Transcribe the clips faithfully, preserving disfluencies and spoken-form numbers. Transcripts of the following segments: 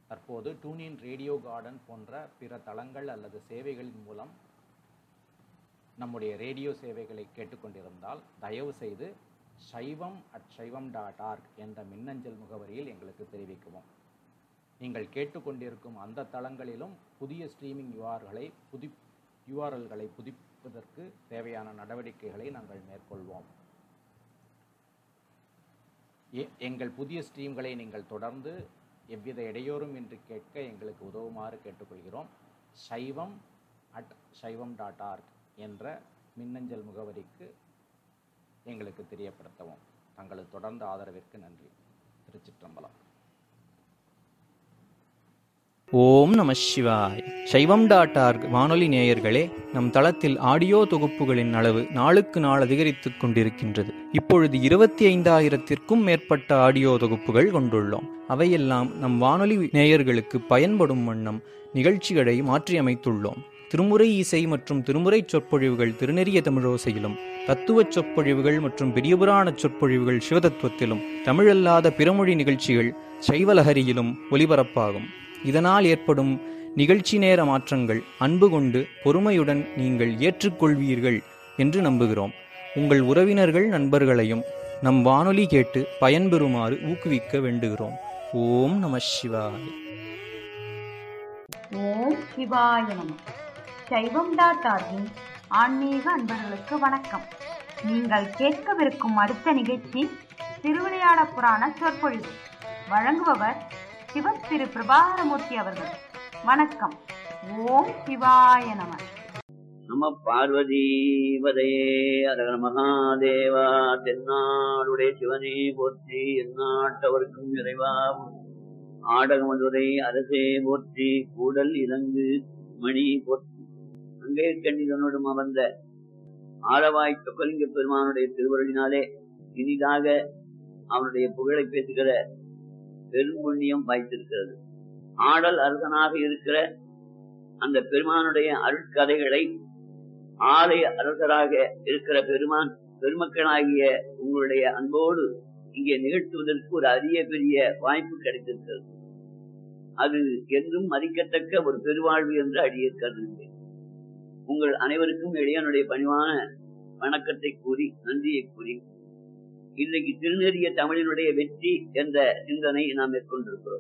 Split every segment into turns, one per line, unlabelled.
தற்போது டியூனின் radio garden போன்ற பிற தளங்கள் அல்லது சேவைகளின் மூலம் நம்முடைய ரேடியோ சேவைகளை கேட்டுக்கொண்டிருந்தால் தயவு செய்து சைவம் அட் சைவம் டாட் ஆர்க் என்ற மின்னஞ்சல் முகவரியில் எங்களுக்கு தெரிவிக்கவும். நீங்கள் கேட்டுக்கொண்டிருக்கும் அந்த தளங்களிலும் புதிய ஸ்ட்ரீமிங் யூஆர்களை புதி யூஆர்எல்களை புதுப்பிப்பதற்கு தேவையான நடவடிக்கைகளை நாங்கள் மேற்கொள்வோம். எங்கள் புதிய ஸ்ட்ரீம்களை நீங்கள் தொடர்ந்து எவ்வித இடையூறும் இன்றி கேட்க எங்களுக்கு உதவுமாறு கேட்டுக்கொள்கிறோம். சைவம் அட் சைவம் டாட் ஆர்க் என்ற மின்னஞ்சல் முகவரிக்கு எங்களுக்கு தெரியப்படுத்தவும். தங்களது தொடர்ந்த ஆதரவிற்கு நன்றி. திருச்சிற்றம்பலம்.
ஓம் நம சிவாய். சைவம் டாட் ஆர்க் வானொலி நேயர்களே, நம் தளத்தில் ஆடியோ தொகுப்புகளின் அளவு நாளுக்கு நாள் அதிகரித்துக் கொண்டிருக்கின்றது. இப்பொழுது இருபத்தி ஐந்தாயிரத்திற்கும் மேற்பட்ட ஆடியோ தொகுப்புகள் கொண்டுள்ளோம். அவையெல்லாம் நம் வானொலி நேயர்களுக்கு பயன்படும் வண்ணம் நிகழ்ச்சிகளை மாற்றியமைத்துள்ளோம். திருமுறை இசை மற்றும் திருமுறை சொற்பொழிவுகள் திருநெறிய தமிழோசையிலும், தத்துவ சொற்பொழிவுகள் மற்றும் பெரியபுராண சொற்பொழிவுகள் சிவதத்துவத்திலும், தமிழல்லாத பிறமொழி நிகழ்ச்சிகள் சைவலஹரியிலும் ஒலிபரப்பாகும். இதனால் ஏற்படும் நிகழ்ச்சி நேர மாற்றங்கள் அன்பு கொண்டு பொறுமையுடன் நீங்கள் ஏற்றுக்கொள்வீர்கள் என்று நம்புகிறோம். உங்கள் உறவினர்கள் நண்பர்களையும் நம் வானொலி கேட்டு பயன்பெறுமாறு ஊக்குவிக்க வேண்டுகிறோம். ஓம் நம சிவாய.
ஓம் சிவாய நம. சைவம் டாட் ஆர்கின் ஆன்மீக அன்பர்களுக்கு வணக்கம். நீங்கள் கேட்கவிருக்கும் அடுத்த நிகழ்ச்சி திருவிளையாட புராண சொற்பொழிவு. வழங்குபவர் சிவம் திரு பிரபாகரமூர்த்தி அவர்கள். வணக்கம். ஓம் சிவாய நம.
நம பார்வதி வதையே அரகர மகாதேவா. தென்னாடுடைய சிவனே போற்றி, எந்நாட்டவர்க்கும் இறைவாவும் ஆடகமதுரை அரசே போற்றி, கூடல் இலங்கு மணி போற்றி. அங்கே கண்ணிதனுடன் அமர்ந்த ஆரவாய் சொக்கலிங்க பெருமானுடைய திருவருளினாலே இனிதாக அவனுடைய புகழை பேசுகிற பெரும்புண்ணியம் வாய்த்திருக்கிறது. ஆடல் அரசனாக இருக்கிற அந்த பெருமானுடைய அருட்கதைகளை ஆலய அரசராக இருக்கிற பெருமான் பெருமக்களாகிய உங்களுடைய அன்போடு இங்கே நிகழ்த்துவதற்கு ஒரு அரிய பெரிய வாய்ப்பு கிடைத்திருக்கிறது. அது என்றும் மதிக்கத்தக்க ஒரு பெருவாழ்வு என்று அடியே கருதுகிறேன். உங்கள் அனைவருக்கும் இளையனுடைய பணிவான வணக்கத்தை கூறி நன்றியை கூறி இன்றைக்கு திருநெறிய தமிழினுடைய வெற்றி என்ற சிந்தனை நாம் மேற்கொண்டிருக்கிறோம்.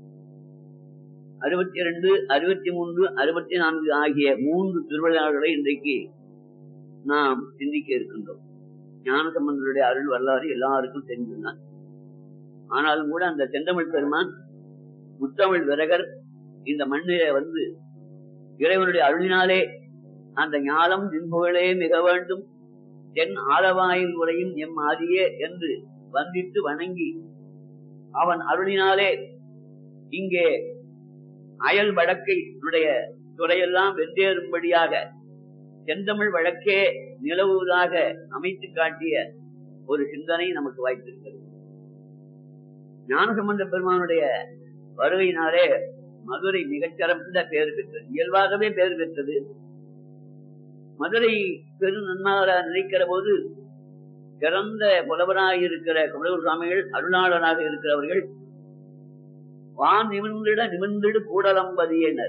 அறுபத்தி இரண்டு அறுபத்தி மூன்று அறுபத்தி நான்கு ஆகிய மூன்று திருவிழாக்களை இன்றைக்கு நாம் சிந்திக்க இருக்கின்றோம். ஞானசம்பந்தருடைய அருள் வரலாறு எல்லாருக்கும் தெரிந்துதான். ஆனாலும் கூட அந்த செந்தமிழ் பெருமான் முத்தமிழ் விரகர் இந்த மண்ணிலே வந்து இறைவனுடைய அருளினாலே அந்த ஞானம் தின்புகளே மிக வேண்டும் என் ஆலவாயில் உரையும் எம் ஆதியே என்று வந்திட்டு வணங்கி அவன் அருளினாலே இங்கே அயல் வழக்கை துறையெல்லாம் வென்றேறும்படியாக செந்தமிழ் வழக்கே நிலவுவதாக அமைத்து காட்டிய ஒரு சிந்தனை நமக்கு வாய்த்திருக்கிறது. ஞானசம்பந்த பெருமானுடைய வருகையினாலே மதுரை மிகச்சிறந்த பெயர் பெற்றது, இயல்பாகவே பெயர் பெற்றது. மதுரை பெரு நன்மார நினைக்கிற போது சிறந்த புலவராக இருக்கிற குமரகுரு சுவாமிகள், அருளாளராக இருக்கிறவர்கள் வான் நிமிர்ந்திட நிமிர்ந்திடு கூடலம்பதியினர்.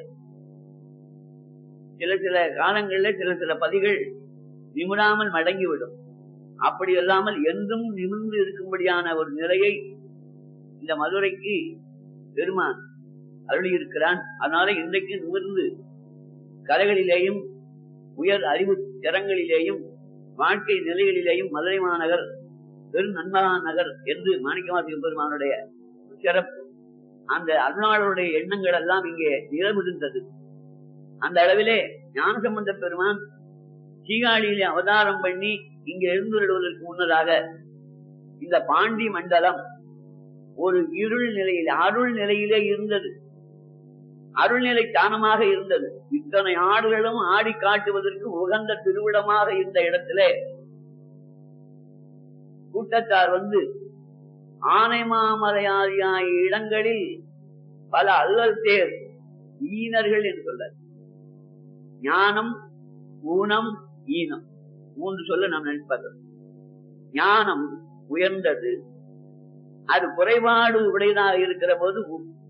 சில சில காலங்களில சில சில பதிகள் நிமிராமல் மடங்கிவிடும். அப்படி இல்லாமல் என்றும் நிமிர்ந்து இருக்கும்படியான ஒரு நிலையை இந்த மதுரைக்கு பெருமான் அருளி இருக்கிறான். அதனால இன்றைக்கு நிமிர்ந்து கலைகளிலேயும் உயர் அறிவு திறங்களிலேயும் வாழ்க்கை நிலைகளிலேயும் மதுரை மாநகர் பெரு நன்மகா நகர் என்று மாணிக்கவாசக பெருமானுடைய சிறப்பு. அந்த அருளாளருடைய எண்ணங்கள் எல்லாம் இங்கே நிலமிருந்தது. அந்த அளவிலே ஞானசம்பந்த பெருமான் சீகாழியிலே அவதாரம் பண்ணி இங்கே எழுந்துள்ளதற்கு முன்னதாக இந்த பாண்டி மண்டலம் ஒரு இருள் நிலையிலே அருள் நிலையிலே இருந்தது. அருள்நிலை தானமாக இருந்தது. இத்தனை ஆடுகளும் ஆடி காட்டுவதற்கு உகந்த திருவிடமாக இருந்த இடத்திலே கூட்டத்தார் வந்து ஆனை மாமலையாதியாய இடங்களில் பல அல்லல் தேர் ஈனர்கள் என்று சொல்ல, ஞானம் ஊனம் ஈனம் மூன்று சொல்ல நாம் நினைப்பது. ஞானம் உயர்ந்தது, அது குறைபாடு உடையதாக இருக்கிற போது